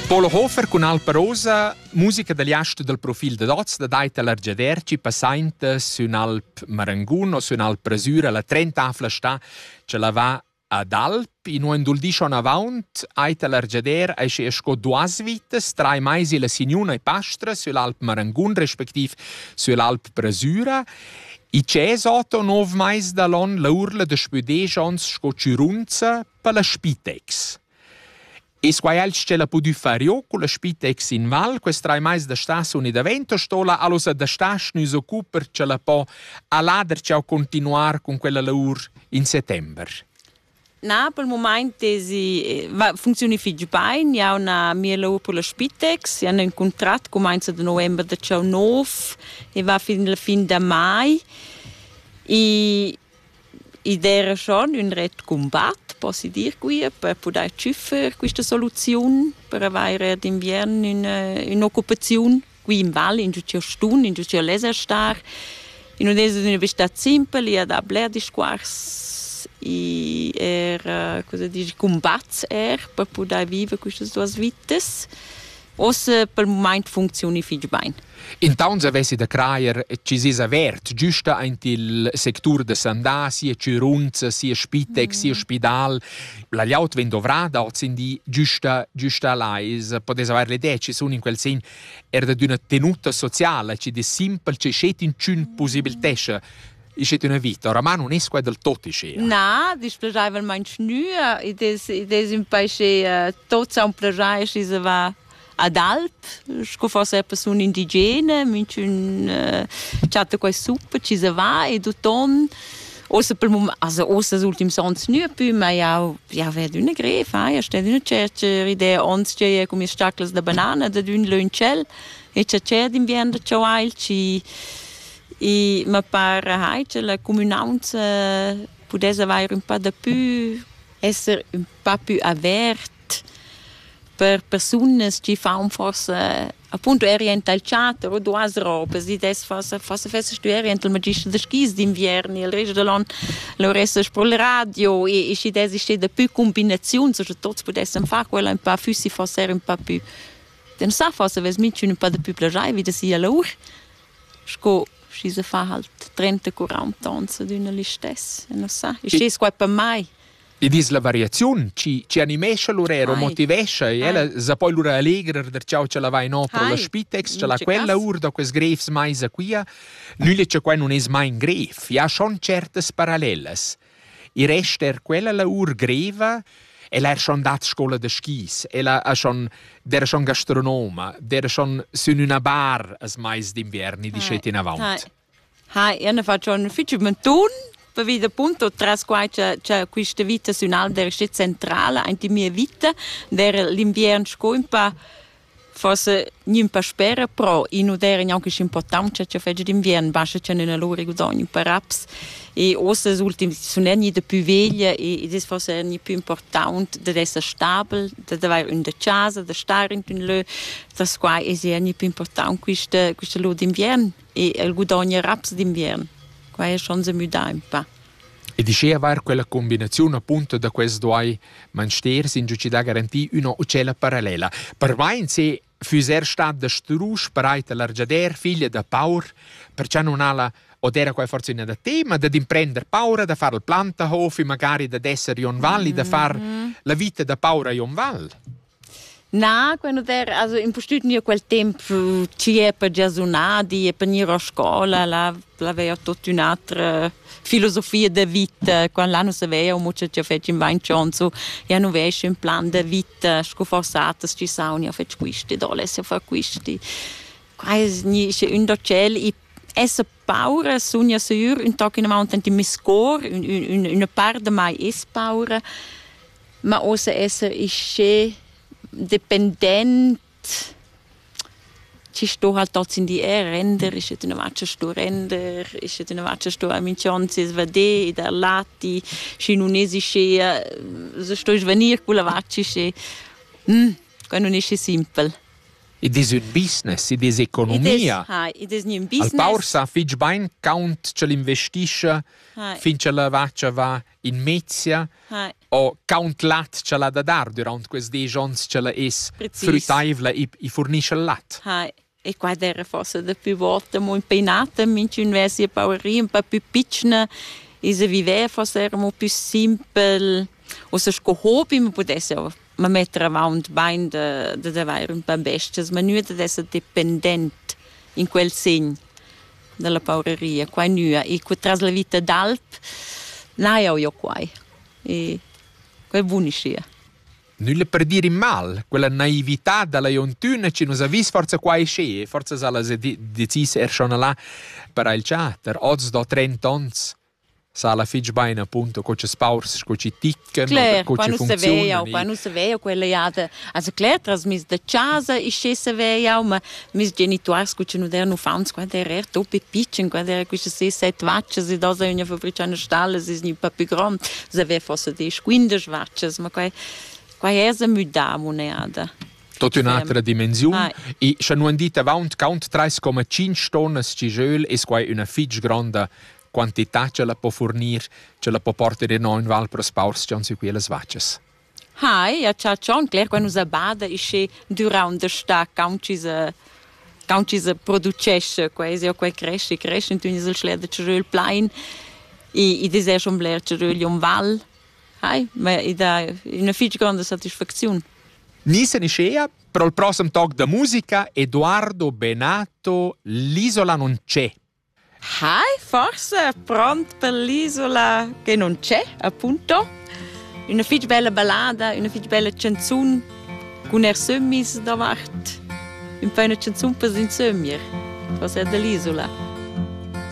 Polo Hofer con Alpa Rosa, musica degli asti del profil de Doz, da Daita l'Argiaderci, passante su un Alp Marangun o su un Alp Presura, la 30 afla sta, ce la va ad Alp, in un duldishon avant, Aita l'Argiader, esce esco duas vites, trai maisi la Signuna e Pastra, su l'Alp Marangun, respektiv su l'Alp Presura, I c'è sotto 9 mais da l'on la urla de spudejons sco cirunza per la Spitex. E squaialci c'è la podu fario con la Spitex in Val, quest'ai mais da stas uni da vento stola, allos da stas nus occuper ce la po a lader ciao continuar con quella laur in settember. Na, per il momento funziona figlio bene, io ho una mia laur per la Spitex, io ho un contratto comincia da novembre da 9 e va fino alla fine da mai. Ed era schon un ret combat, posso dire qui, per poter schiffere questa soluzione, per avere d'inverno un'occupazione qui in Valle, in giusto stun, in giusto leserstar. In un'università semplice, io da bler di squars, era, cosa dici, combat per poter vivere queste due vites. Ossa per il momento funziona figlio bene. Intanto avessi da creare ci si avert giusto anche il settore de Sandà, sia Cirunza, sia Spitex, sia Spidal. La liaut ven dovrà da di giusta lais. Potete avere l'idea, ci sono in quel sen era di una tenuta sociale, ci di simple, ci c'è in c'un possibilità. C'è una vita, oramai non è qua del tutto scena. No, dispiaceva manch nua, ed è un paese tutto un piacere, ci si va ad Alp, sco forse persone indigene, minci un chatta qua super, ci si va e tutto. Ossa per moment, ossa l'ultimo sonz nu più, ma ja vedo una grefa, ja steht una certa idea ons che come stacles da banana da un luncel e c'è d'inverno da ciailci e ma pare che la comunanza potesse avere un po' di più essere un po' più avert per persone che fanno forse appunto oriental chatter o due robe si des forse feste oriental magister de skis d'inverno il resto dell'anno lo resto per la radio e si des c'è più combinazioni so che tutti potessero fare quella un po' fussi forse un po' più non sa forse ves mi un po' di più piacere vede sia la ur sco si fa halt 30-40 anni di una listess non sa e c'è qua per mai. E dis la variazione ci animesce l'orero, motivesce e ella sa poi l'ora allegra der ciao ce la va in opera la Spitex ce la quella ur da quels grefs mais a quia nulla c'è qua non es mai in gref ja schon certes paralleles i rester quella la ur greva e l'ha schon dat scuola de skis e la der schon gastronoma der schon sun una bar as mais d'inverni di scet in avant io ne faccio un ufficio mentun per vide appunto tras qua c'è questa vita su un'altra centrale anche mia vita der l'inverno scoimpa forse non per spera però in udere anche importante c'è fece d'inverno basta c'è una loro guadagno per apps e ossa ultimi sono anni di più veglia e è forse anni più importante di essere stabile di avere una casa di stare in un luogo tras qua è anni più importante questa luogo d'inverno e il guadagno apps d'inverno. Qua è schon se müda un po'. E diceva aver quella combinazione appunto da questi due mansters in giuci da garantì una uccella parallela. Per me se fuser stat da strus paraita l'Argiader, figlia da Paur, perciò non ha la odera qua forse in da te, ma da imprendere paura, da fare il plantahof, magari da essere in valli, da fare la vita da paura in val. No, quando also in postutni quel tempo ci è per giasonadi e per venire a scuola, aveva tutta un'altra filosofia di vita, quando l'anno si aveva molto ci ha fatto in 20 anni, e non aveva un plan di vita, scoforsate, ci sono, ha fatto questi, da adesso fa questi. Quasi un docel, e essa paura, sogna sur, un tocco in avanti di miscor, una parte di mai è paura, ma osa essere isce dependent ci sto halt tots in die render is het una matcha sto render is het una matcha sto a minchonzi svade da lati ci non esisce so sto svenir con la vacci che non è simple ed è un business ed è economia ed è un business al paur sa fitch bain count ce l'investisce fin ce la vaccia va in mezia o count lat ce l'ha da dar durant quels 10 ans ce l'ha es frutaivla i fornisce il lat. Hai. E qua era forse da più volte mo impeinata, minci un versi a pauria un po' più piccina, e se viveva forse era mo più simpel, o se sco hobby ma potesse ma mettere avanti bain da avere un po' besties, ma non da essere dipendente in quel segno della paureria, qua nu, e tras la vita d'Alp, n'hai io qua, e qua è buoniscia. Nulla per dire mal, quella naività dalla iontuna ci nos avvis forza qua esce, forza sala se decis schon là per il chatter, odds do 30 ans. Sala fitch bain appunto coche spaurs, coche ticken, coche funzionen. Quando se veia quella iada, also klar tras mis da casa isce se veia, ma mis genitors coche non erano fans quando era topi piccin, quando era coche 6-7 vacces e dosa una fabbricana stalla, si ni pa più grand, se aveva forse 10-15 vacces, ma qua è se muda moneda. Tutta un'altra dimensione. E se non dite avanti, count 3,5 tonne di gel è qua una fitch grande quantità ce la può fornire, ce la può portare in val per spaurs già su quelle svacces. Hai, ja c'ha schon klar quando si bada isce durante sta countisa producesce, quasi o quel cresce in tunis il schlede cerul plain e deser schon bler cerul un val. Hai, ma da una fitch grande satisfazione. Nisa Niscea, per il prossimo talk da musica, Edoardo Benato, l'isola non c'è. Hai, forse pronto per l'isola che non c'è, appunto. Una fitch bella ballada, una fitch bella canzone, con sommis davanti. Un po' una canzone per in sommier, forse è dell'isola.